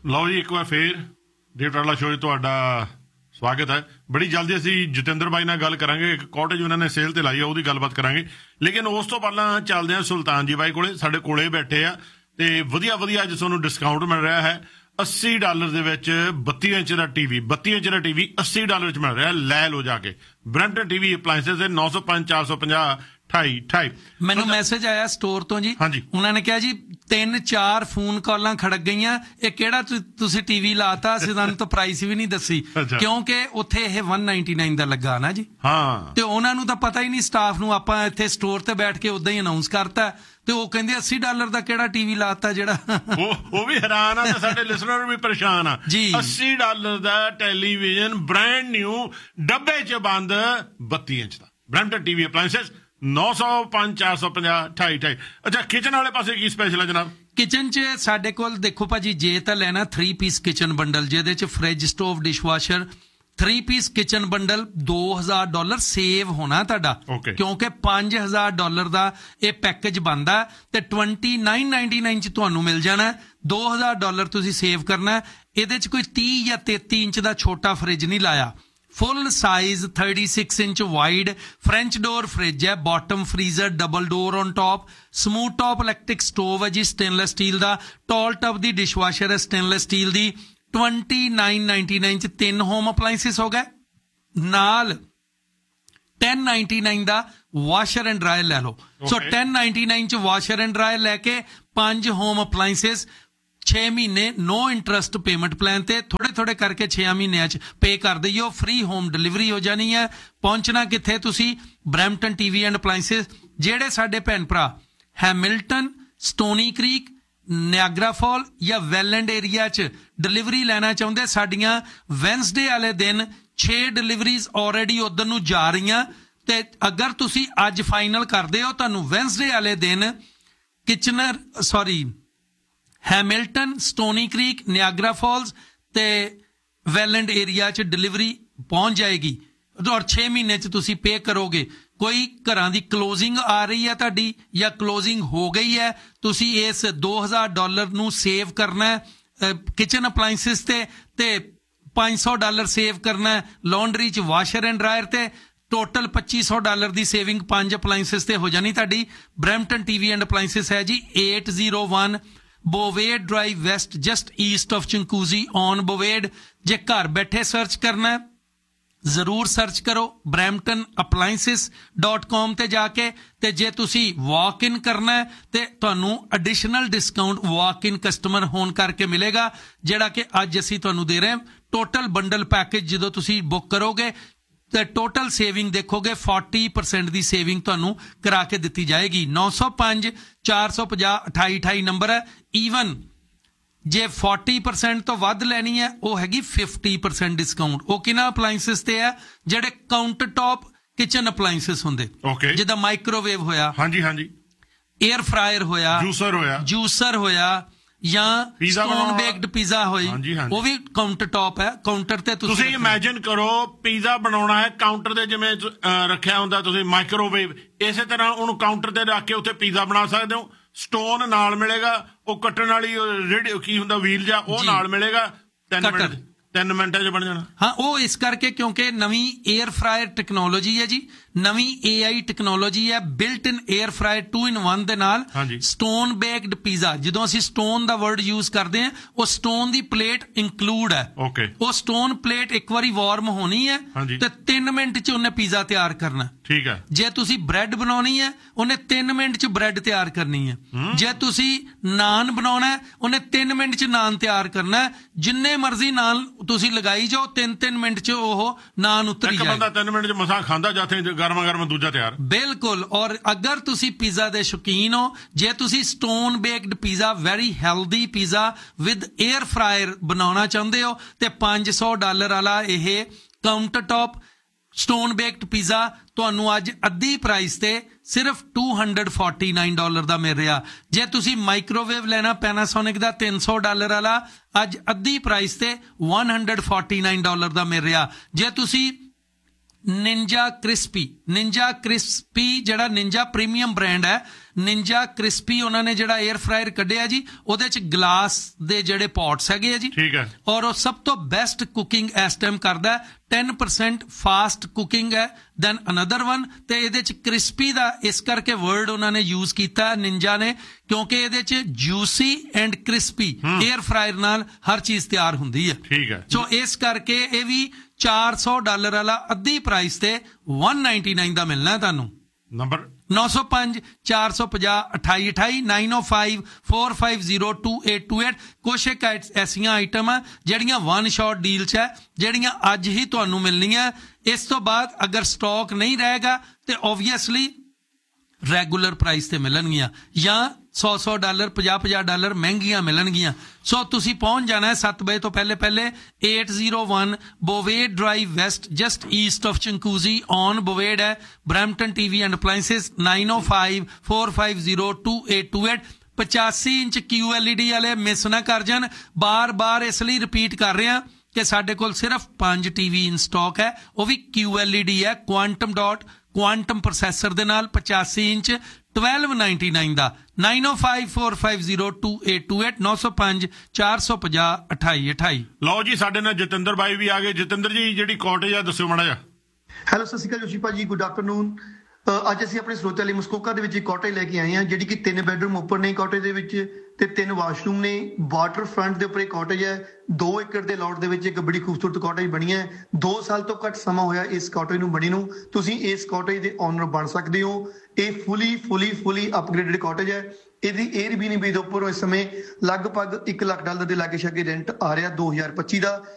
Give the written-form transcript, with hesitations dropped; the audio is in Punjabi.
ਲਓ ਜੀ, ਇੱਕ ਵਾਰ ਫੇਰ ਡੇਟ ਵਾਲਾ ਸ਼ੋਅ 'ਚ ਤੁਹਾਡਾ ਸਵਾਗਤ ਹੈ। ਬੜੀ ਜਲਦੀ ਅਸੀਂ ਜਤਿੰਦਰ ਬਾਈ ਨਾਲ ਗੱਲ ਕਰਾਂਗੇ। ਇੱਕ ਕਾਟੇਜ ਉਹਨਾਂ ਨੇ ਸੇਲ ਤੇ ਲਾਈ ਆ, ਉਹਦੀ ਗੱਲਬਾਤ ਕਰਾਂਗੇ। ਲੇਕਿਨ ਉਸ ਤੋਂ ਪਹਿਲਾਂ ਚੱਲਦੇ ਹਾਂ ਸੁਲਤਾਨ ਜੀ ਬਾਈ ਕੋਲੇ। ਸਾਡੇ ਕੋਲੇ ਬੈਠੇ ਆ ਤੇ ਵਧੀਆ ਅੱਜ ਤੁਹਾਨੂੰ ਡਿਸਕਾਊਂਟ ਮਿਲ ਰਿਹਾ ਹੈ। $80 ਦੇ ਵਿੱਚ 32 ਇੰਚ ਦਾ ਟੀਵੀ, 32 ਇੰਚ ਦਾ ਟੀਵੀ $80 ਵਿੱਚ ਮਿਲ ਰਿਹਾ। ਲੈ ਲਓ ਜਾ ਕੇ ਬ੍ਰੈਂਟਨ ਟੀਵੀ ਅਪਲਾਇੰਸਸ ਦੇ 905 450 2828। ਮੈਨੂੰ ਮੈਸੇਜ ਆਇਆ ਸਟੋਰ ਤੋਂ ਜੀ। ਹਾਂਜੀ, ਉਹਨਾਂ ਨੇ ਕਿਹਾ ਜੀ 3-4 ਫੋਨ ਕਾਲਾਂ ਖੜਕ ਗਈਆਂ, ਇਹ ਕਿਹੜਾ ਤੁਸੀਂ ਟੀਵੀ ਲਾਤਾ, ਅਸੀਂ ਤੁਹਾਨੂੰ ਤਾਂ ਪ੍ਰਾਈਸ ਵੀ ਨਹੀਂ ਦੱਸੀ, ਕਿਉਂਕਿ ਉੱਥੇ ਇਹ 199 ਦਾ ਲੱਗਾ ਨਾ ਜੀ। ਹਾਂ, ਤੇ ਉਹਨਾਂ ਨੂੰ ਤਾਂ ਪਤਾ ਹੀ ਨਹੀਂ, ਸਟਾਫ ਨੂੰ ਆਪਾਂ ਇੱਥੇ ਸਟੋਰ ਤੇ ਬੈਠ ਕੇ ਉਦਾਂ ਹੀ ਅਨਾਉਂਸ ਕਰਤਾ ਤੇ ਉਹ ਕਹਿੰਦੇ $80 ਦਾ ਕਿਹੜਾ ਟੀਵੀ ਲਾਤਾ ਜਿਹੜਾ। ਉਹ ਵੀ ਹੈਰਾਨ ਆ ਤੇ ਸਾਡੇ ਲਿਸਨਰ ਵੀ ਪਰੇਸ਼ਾਨ ਆ ਜੀ। $80 ਦਾ ਟੈਲੀਵਿਜ਼ਨ ਬ੍ਰਾਂਡ ਨਿਊ ਡੱਬੇ 'ਚ ਬੰਦ 32 ਇੰਚ ਦਾ ਬ੍ਰੈਂਟਨ ਟੀਵੀ ਅਪਲਾਇੰਸਸ 905 450 2828। ਅੱਛਾ, ਕਿਚਨ ਵਾਲੇ ਪਾਸੇ ਕੀ ਸਪੈਸ਼ਲ ਹੈ ਜਨਾਬ? ਕਿਚਨ 'ਚ ਸਾਡੇ ਕੋਲ ਦੇਖੋ ਭਾਜੀ, ਜੇ ਤਾਂ ਲੈਣਾ 3 ਪੀਸ ਕਿਚਨ ਬੰਡਲ, ਜਿਹਦੇ 'ਚ fridge, stove, dishwasher, 3 piece kitchen bundle $2000 save ਹੋਣਾ ਤੁਹਾਡਾ, ਕਿਉਂਕਿ $5000 ਦਾ ਇਹ ਪੈਕੇਜ ਬਣਦਾ ਤੇ 2999 ਚ ਤੁਹਾਨੂੰ ਮਿਲ ਜਾਣਾ। $2000 ਤੁਸੀਂ ਸੇਵ ਕਰਨਾ। ਇਹਦੇ 'ਚ ਕੋਈ 30 ਜਾਂ 33 ਇੰਚ ਦਾ ਛੋਟਾ ਫਰਿੱਜ ਨਹੀਂ ਲਾਇਆ। Full size 36 inch wide French door fridge ਹੈ, bottom freezer, double door on ਟॉप, smooth ਟॉप electric stove ਹੈ ਜੀ ਸਟੇਨਲੈਸ ਸਟੀਲ ਦਾ, ਟਾਲ ਟਬ ਦੀ ਡਿਸ਼ਵਾਸ਼ਰ ਹੈ ਸਟੇਨਲੈਸ ਸਟੀਲ ਦੀ। 2999 ਚ 3 ਹੋਮ ਅਪਲਾਇੰਸਿਸ ਹੋ ਗਏ, ਨਾਲ 1099 ਦਾ ਵਾਸ਼ਰ ਐਂਡ ਡਰਾਇਰ ਲੈ ਲਓ। ਸੋ 1099 ਚ ਵਾਸ਼ਰ ਐਂਡ ਡਰਾਇਰ ਲੈ ਕੇ 5 ਹੋਮ ਅਪਲਾਇੰਸਿਸ 6 ਮਹੀਨੇ ਨੋ ਇੰਟਰਸਟ ਪੇਮੈਂਟ ਪਲਾਨ ਤੇ ਥੋੜੇ ਕਰਕੇ 6 ਮਹੀਨਿਆਂ ਚ ਪੇ ਕਰ ਦਈਓ। ਫ੍ਰੀ ਹੋਮ ਡਿਲੀਵਰੀ ਹੋ ਜਾਣੀ ਹੈ। ਪਹੁੰਚਣਾ ਕਿੱਥੇ ਤੁਸੀਂ? Brampton TV and appliances. ਜਿਹੜੇ ਸਾਡੇ ਭੈਣ ਭਰਾ ਹੈਮਿਲਟਨ, ਸਟੋਨੀ ਕ੍ਰੀਕ, ਨਿਆਗਰਾ ਫਾਲ ਜਾਂ ਵੈਲੈਂਡ ਏਰੀਆ 'ਚ ਡਿਲੀਵਰੀ ਲੈਣਾ ਚਾਹੁੰਦੇ, ਸਾਡੀਆਂ ਵੈਨਸਡੇ ਵਾਲੇ ਦਿਨ 6 ਡਿਲੀਵਰੀਜ਼ ਆਲਰੇਡੀ ਉਧਰ ਨੂੰ ਜਾ ਰਹੀਆਂ ਤੇ ਅਗਰ ਤੁਸੀਂ ਅੱਜ ਫਾਈਨਲ ਕਰਦੇ ਹੋ, ਤੁਹਾਨੂੰ ਵੈਨਸਡੇ ਵਾਲੇ ਦਿਨ ਹੈਮਿਲਟਨ, ਸਟੋਨੀ ਕ੍ਰੀਕ, ਨਿਆਗਰਾ ਫਾਲਸ ਤੇ ਵੈਲੈਂਡ ਏਰੀਆ 'ਚ ਡਿਲੀਵਰੀ ਪਹੁੰਚ ਜਾਏਗੀ ਔਰ 6 ਮਹੀਨੇ 'ਚ ਤੁਸੀਂ ਪੇ ਕਰੋਗੇ। ਕੋਈ ਘਰਾਂ ਦੀ ਕਲੋਜ਼ਿੰਗ ਆ ਰਹੀ ਹੈ ਤੁਹਾਡੀ ਜਾਂ ਕਲੋਜ਼ਿੰਗ ਹੋ ਗਈ ਹੈ, ਤੁਸੀਂ ਇਸ $2000 ਨੂੰ ਸੇਵ ਕਰਨਾ ਕਿਚਨ ਅਪਲਾਇੰਸਿਸ ਤੇ $500 ਸੇਵ ਕਰਨਾ ਲਾਂਡਰੀ 'ਚ ਵਾਸ਼ਰ ਐਂਡ ਡਰਾਇਰ ਤੇ। ਟੋਟਲ $2500 ਦੀ ਸੇਵਿੰਗ 5 ਅਪਲਾਇੰਸਿਸ ਤੇ ਹੋ ਜਾਣੀ ਤੁਹਾਡੀ। ਬਰੈਂਪਟਨ ਟੀਵੀ ਐਂਡ ਅਪਲਾਇੰਸਿਸ ਹੈ ਜੀ 801 ਬੋਵੇਡ drive West, just East of ਚੰਕੂਜ਼ੀ on ਬੋਵੇਡ। ਜੇ ਘਰ ਬੈਠੇ ਸਰਚ ਕਰਨਾ ਜ਼ਰੂਰ ਸਰਚ ਕਰੋ bramptonappliances.com ਤੇ ਜਾ ਕੇ, ਤੇ ਜੇ ਤੁਸੀਂ ਵਾਕ ਇਨ ਕਰਨਾ ਤੇ ਤੁਹਾਨੂੰ ਐਡੀਸ਼ਨਲ ਡਿਸਕਾਊਂਟ ਵਾਕ ਇਨ ਕਸਟਮਰ ਹੋਣ ਕਰਕੇ ਮਿਲੇਗਾ, ਜਿਹੜਾ ਕਿ ਅੱਜ ਅਸੀਂ ਤੁਹਾਨੂੰ ਦੇ ਰਹੇ ਹਾਂ। ਟੋਟਲ ਬੰਡਲ ਪੈਕੇਜ ਜਦੋਂ ਤੁਸੀਂ ਬੁੱਕ ਕਰੋਗੇ ਤੇ ਟੋਟਲ ਸੇਵਿੰਗ ਦੇਖੋਗੇ 40% ਦੀ ਸੇਵਿੰਗ ਤੁਹਾਨੂੰ ਕਰਾ ਕੇ ਦਿੱਤੀ ਜਾਏਗੀ। 905 450 2828 ਨੰਬਰ ਹੈ। ਈਵਨ ਜੇ 40% ਤੋਂ ਵੱਧ ਲੈਣੀ ਹੈ, ਉਹ ਹੈਗੀ 50% ਡਿਸਕਾਊਂਟ। ਉਹ ਕਿਹਨਾਂ ਅਪਲਾਇੰਸਿਸ ਤੇ ਹੈ? ਜਿਹੜੇ ਕਾਊਂਟਰ ਟੌਪ ਕਿਚਨ ਅਪਲਾਇੰਸਿਸ ਹੁੰਦੇ, ਜਿੱਦਾਂ ਮਾਈਕ੍ਰੋਵੇਵ ਹੋਇਆ, 에ਅਰ ਫਰਾਇਰ ਹੋਇਆ, ਜੂਸਰ ਹੋਇਆ ਜਾਂ ਸਟੋਨ ਬੇਕਡ ਪੀਜ਼ਾ ਹੋਈ, ਉਹ ਵੀ ਕਾਊਂਟਰ ਟੌਪ ਹੈ। ਕਾਊਂਟਰ ਤੇ ਤੁਸੀਂ ਇਮੈਜਿਨ ਕਰੋ ਪੀਜ਼ਾ ਬਣਾਉਣਾ ਹੈ, ਕਾਊਂਟਰ ਤੇ ਜਿਵੇਂ ਰੱਖਿਆ ਹੁੰਦਾ ਤੁਸੀਂ ਮਾਈਕ੍ਰੋਵੇਵ, ਇਸੇ ਤਰ੍ਹਾਂ ਉਹਨੂੰ ਕਾਊਂਟਰ ਤੇ ਰੱਖ ਕੇ ਉੱਥੇ ਪੀਜ਼ਾ ਬਣਾ ਸਕਦੇ ਹੋ। ਸਟੋਨ ਨਾਲ ਮਿਲੇਗਾ, ਉਹ ਕੱਟਣ ਵਾਲੀ ਰੇਡੀ ਕੀ ਹੁੰਦਾ ਵੀਲ ਜਾਂ, ਉਹ ਨਾਲ ਮਿਲੇਗਾ। 3 ਮਿੰਟਾਂ 'ਚ ਬਣ ਜਾਣਾ। ਹਾਂ, ਉਹ ਇਸ ਕਰਕੇ ਕਿਉਂਕਿ ਨਵੀਂ 에ਅਰ ਫਰਾਇਰ ਟੈਕਨੋਲੋਜੀ ਹੈ ਜੀ, ਨਵੀਂ AI ਟੈਕਨੋਲੋਜੀ ਹੈ, built in air fryer 2 in 1 ਦੇ ਨਾਲ। ਸਟੋਨ ਬੇਕਡ ਪੀਜ਼ਾ, ਜਦੋਂ ਅਸੀਂ ਸਟੋਨ ਦਾ ਵਰਡ ਯੂਜ਼ ਕਰਦੇ ਹਾਂ, ਉਹ ਸਟੋਨ ਦੀ ਪਲੇਟ ਇਨਕਲੂਡ ਹੈ। ਉਹ ਸਟੋਨ ਪਲੇਟ ਇੱਕ ਵਾਰੀ ਵਾਰਮ ਹੋਣੀ ਹੈ ਤੇ 3 ਮਿੰਟ 'ਚ ਉਹਨੇ ਪੀਜ਼ਾ ਤਿਆਰ ਕਰਨਾ। ਠੀਕ ਹੈ। ਜੇ ਤੁਸੀਂ ਬ੍ਰੈਡ ਬਣਾਉਣੀ ਹੈ, ਉਹਨੇ 3 ਮਿੰਟ 'ਚ ਬ੍ਰੈਡ ਤਿਆਰ ਕਰਨੀ ਹੈ। ਜੇ ਤੁਸੀਂ ਨਾਨ ਬਣਾਉਣਾ, ਉਹਨੇ 3 ਮਿੰਟ 'ਚ ਨਾਨ ਤਿਆਰ ਕਰਨਾ। ਜਿੰਨੇ ਮਰਜ਼ੀ ਨਾਨ ਤੁਸੀਂ ਲਗਾਈ ਜਾਓ, 3 ਮਿੰਟ 'ਚ ਉਹ ਨਾਨ ਉਤਰੀ ਜਾਏ। ਬੰਦਾ 3 ਮਿੰਟ 'ਚ ਮਸਾਂ ਖਾਂਦਾ, ਜਾਥੇ ਗਰਮ ਦੂਜਾ ਤਿਆਰ। ਬਿਲਕੁਲ। ਔਰ ਅਗਰ ਤੁਸੀਂ ਪੀਜ਼ਾ ਦੇ ਸ਼ੌਕੀਨ ਹੋ, ਜੇ ਤੁਸੀਂ stone baked pizza, very healthy pizza with air fryer ਬਣਾਉਣਾ ਚਾਹੁੰਦੇ ਹੋ, ਤੇ $500 ਵਾਲਾ ਇਹ counter top stone baked pizza ਤੁਹਾਨੂੰ ਅੱਜ ਅੱਧੀ ਪ੍ਰਾਈਸ ਤੇ ਸਿਰਫ $249 ਦਾ ਮਿਲ ਰਿਹਾ। ਜੇ ਤੁਸੀਂ ਮਾਈਕ੍ਰੋਵੇਵ ਲੈਣਾ ਪੈਨਾਸੋਨਿਕ ਦਾ $300 ਵਾਲਾ, ਅੱਜ ਅੱਧੀ ਪ੍ਰਾਈਸ ਤੇ $149 ਦਾ ਮਿਲ ਰਿਹਾ। ਜੇ ਤੁਸੀਂ ਨਿੰਜਾ ਕ੍ਰਿਸਪੀ ਜਿਹੜਾ ਨਿੰਜਾ ਪ੍ਰੀਮੀਅਮ ਬ੍ਰਾਂਡ ਹੈ, ਨਿੰਜਾ ਕ੍ਰਿਸਪੀ ਉਹਨਾਂ ਨੇ ਜਿਹੜਾ 에ਅਰ ਫਰਾਇਰ ਕੱਢਿਆ ਜੀ, ਉਹਦੇ ਚ ਗਲਾਸ ਦੇ ਜਿਹੜੇ ਪੌਟਸ ਹੈਗੇ ਆ ਜੀ, ਠੀਕ ਹੈ। ਔਰ ਉਹ ਸਭ ਤੋਂ ਬੈਸਟ ਕੁਕਿੰਗ ਇਸ ਟਾਈਮ ਕਰਦਾ, 10% ਫਾਸਟ ਕੁਕਿੰਗ ਹੈ ਦੈਨ ਅਨਦਰ ਵਨ। ਤੇ ਇਹਦੇ ਚ ਕ੍ਰਿਸਪੀ ਦਾ ਇਸ ਕਰਕੇ ਵਰਡ ਉਹਨਾਂ ਨੇ ਯੂਜ਼ ਕੀਤਾ ਨਿੰਜਾ ਨੇ, ਕਿਉਂਕਿ ਇਹਦੇ ਚ juicy and crispy air fryer ਨਾਲ ਹਰ ਚੀਜ਼ ਤਿਆਰ ਹੁੰਦੀ ਹੈ, ਠੀਕ ਹੈ। ਸੋ ਇਸ ਕਰਕੇ ਇਹ ਵੀ $400 ਵਾਲਾ ਅੱਧੀ ਪ੍ਰਾਈਸ ਤੇ 199 ਦਾ ਮਿਲਣਾ ਤੁਹਾਨੂੰ। ਨੰਬਰ 905 450 2828 905 450 2828। ਕੁਛ ਇੱਕ ਐਸੀਆਂ ਆਈਟਮ ਆ ਜਿਹੜੀਆਂ ਵਨ ਸ਼ਾਟ ਡੀਲ 'ਚ ਹੈ, ਜਿਹੜੀਆਂ ਅੱਜ ਹੀ ਤੁਹਾਨੂੰ ਮਿਲਣੀਆਂ। ਇਸ ਤੋਂ ਬਾਅਦ ਅਗਰ ਸਟਾਕ ਨਹੀਂ ਰਹੇਗਾ ਤੇ ਓਬਵੀਅਸਲੀ ਰੈਗੂਲਰ ਪ੍ਰਾਈਸ ਤੇ ਮਿਲਣਗੀਆਂ, ਜਾਂ $100 $50 ਮਹਿੰਗੀਆਂ ਮਿਲਣਗੀਆਂ। ਸੋ ਤੁਸੀਂ ਪਹੁੰਚ ਜਾਣਾ ਹੈ 7 ਵਜੇ ਤੋਂ ਪਹਿਲੇ 801 ਬੋਵੇਡ drive West, just East of ਚੰਕੂਜ਼ੀ on ਬੋਵੇਡ ਹੈ, Brampton TV and appliances 905 450 2828। 85 inch QLED ਵਾਲੇ ਮਿਸ ਨਾ ਕਰ ਜਾਣ। ਬਾਰ-ਬਾਰ ਇਸ ਲਈ ਰਿਪੀਟ ਕਰ ਰਹੇ ਹਾਂ ਕਿ ਸਾਡੇ ਕੋਲ ਸਿਰਫ 5 TV ਇਨ ਸਟਾਕ ਹੈ, ਉਹ ਵੀ QLED ਹੈ, ਕੁਆਂਟਮ ਪ੍ਰੋਸੈਸਰ ਦੇ ਨਾਲ 85 ਇੰਚ 1299 ਦਾ। 905 450 2828 905 450 2828। ਲਓ ਜੀ, ਸਾਡੇ ਨਾਲ ਜਤਿੰਦਰ ਬਾਈ ਵੀ ਆ ਗਏ। ਜਤਿੰਦਰ ਜੀ, ਜਿਹੜੀ ਕਾਟੇਜ ਆ ਦੱਸਿਓ ਮਾੜਾ ਜਿਹਾ। ਹੈਲੋ, ਸਤਿ ਸ਼੍ਰੀ ਅਕਾਲ ਜੋਸ਼ੀ ਭਾਜੀ, ਗੁੱਡ ਆਫਟਰਨੂਨ। ਅੱਜ ਅਸੀਂ ਆਪਣੇ ਸਰੋਤਿਆਂ ਲਈ ਮਸਕੋਕਾ ਦੇ ਵਿੱਚ ਇੱਕ ਕਾਟੇਜ ਲੈ ਕੇ ਆਏ ਹਾਂ, ਜਿਹੜੀ ਕਿ 3 ਬੈਡਰੂਮ ਓਪਨ ਨੇ ਕਾਟੇਜ ਦੇ ਵਿੱਚ ਤੇ 3 ਵਾਸ਼ਰੂਮ ਨੇ। ਵਾਟਰ ਫਰੰਟ ਦੇ ਉੱਪਰ ਇਹ ਕਾਟੇਜ ਹੈ। 2 ਏਕੜ ਦੇ ਲੋਟ ਦੇ ਵਿੱਚ ਇੱਕ ਬੜੀ ਖੂਬਸੂਰਤ ਕਾਟੇਜ ਬਣੀ ਹੈ। 2 ਸਾਲ ਤੋਂ ਘੱਟ ਸਮਾਂ ਹੋਇਆ ਇਸ ਕਾਟੇਜ ਨੂੰ ਬਣੀ ਨੂੰ। ਤੁਸੀਂ ਇਸ ਕਾਟੇਜ ਦੇ ਓਨਰ ਬਣ ਸਕਦੇ ਹੋ। ਇਹ ਫੁੱਲੀ ਅਪਗ੍ਰੇਡਡ ਕਾਟੇਜ ਹੈ। ਇਹਦੀ Airbnb ਦੇ ਉੱਪਰ ਇਸ ਸਮੇਂ ਲਗਭਗ $1 ਲੱਖ ਦੇ ਲਾਗੇ ਛਾਗੇ ਰੈਂਟ ਆ ਰਿਹਾ 2025 ਦਾ।